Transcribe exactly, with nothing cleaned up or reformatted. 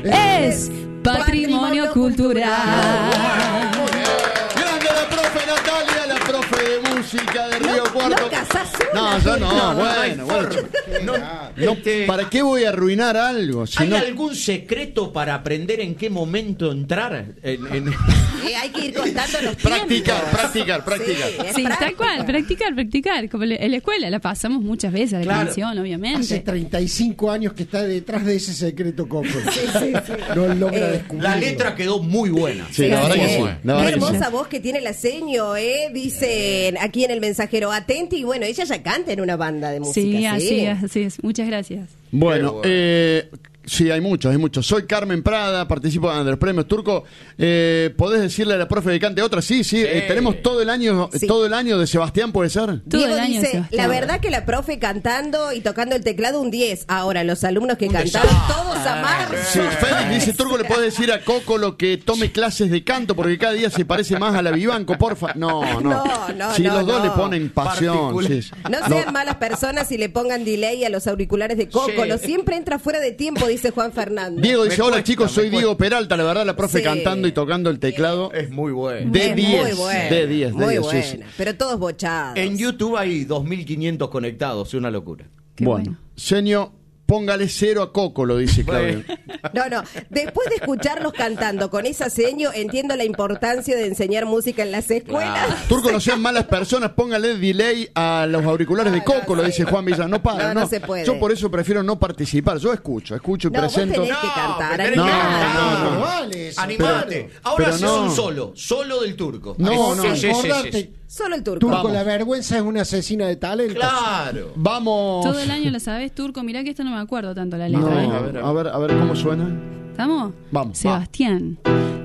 es patrimonio cultural. Grande la profe Natalia, la profe de música de Río No, Cuarto. no casás No, una, yo no, no, bueno, bueno. No, No, este, ¿para qué voy a arruinar algo? Si ¿Hay no- algún secreto para aprender en qué momento entrar? En, en- Eh, hay que ir contando los tiempos. Practicar, practicar, practicar. Sí, es Sí, tal práctica. cual, practicar, practicar. Como le- en la escuela la pasamos muchas veces, la Claro. canción, Hace obviamente. treinta y cinco años que está detrás de ese secreto Coco. Sí, sí, sí. No logra Eh, descubrirlo. La letra quedó muy buena. Sí, la verdad que sí. La Qué verdad que sí. hermosa voz que tiene la seño, ¿eh? Dicen aquí en el mensajero, atenti, y bueno, ella ya canta en una banda de música. Sí, Sí, así es, así es. Muchas gracias. Bueno, bueno. eh, sí, hay muchos, hay muchos. Soy Carmen Prada, participo de los premios Turco. Eh, ¿Podés decirle a la profe que cante otra? Sí, sí, eh, tenemos todo el año, Sí. todo el año de Sebastián, ¿puede ser? Todo Diego el año, dice, Sebastián. la verdad que la profe cantando y tocando el teclado un diez. Ahora, los alumnos que Un cantaron desastre. todos a marzo. Sí, Félix dice, Turco, ¿le puede decir a Coco lo que tome clases de canto? Porque cada día se parece más a la Vivanco, porfa. No, no. No, no, Si no, los dos no. le ponen pasión. Particular. Sí. No sean malas personas y le pongan delay a los auriculares de Coco. Sí. Lo siempre entra fuera de tiempo, dice Juan Fernando. Diego dice, Me hola cuesta, chicos, me soy cuesta. Diego Peralta. La verdad, la profe Sí. cantando y tocando el teclado. Es muy bueno. De Es diez, muy buena, de diez, de muy diez, sí, buena, sí. pero todos bochados. En YouTube hay dos mil quinientos conectados, es una locura. Qué Bueno, bueno. señor, póngale cero a Coco, lo dice Claudio. No, no, después de escucharlos cantando con esa seño, entiendo la importancia de enseñar música en las escuelas. Claro. Turco, no sean malas personas, póngale delay a los auriculares de No, Coco, no, lo sí. dice Juan Villa. No para, No, no. no se puede. Yo por eso prefiero no participar. Yo escucho, escucho y No, vos presento. tenés que cantar, pero No, animate. no, no. Vale eso. Animate. Pero- Ahora pero haces no. un solo, solo del turco. No, Sí, no. sí, sí, Acordate, sí, sí. Solo el turco. Turco, Vamos. la vergüenza es una asesina de talento. Claro. Vamos. Todo el año lo sabes, Turco. Mirá que esto no me acuerdo tanto la No, letra. ¿eh? a ver, a ver, a ver cómo suena. ¿Estamos? Vamos. Sebastián.